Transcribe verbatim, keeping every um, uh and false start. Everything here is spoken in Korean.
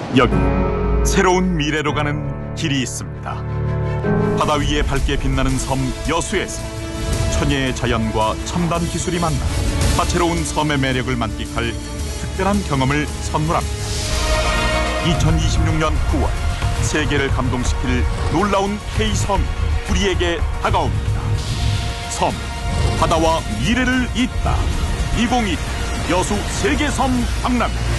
여기 새로운 미래로 가는 길이 있습니다. 바다 위에 밝게 빛나는 섬 여수에서 천혜의 자연과 첨단 기술이 만나 다채로운 섬의 매력을 만끽할 특별한 경험을 선물합니다. 이천이십육 년 구월 세계를 감동시킬 놀라운 K섬이 우리에게 다가옵니다. 섬, 바다와 미래를 잇다. 이천이십 여수 세계섬 박람.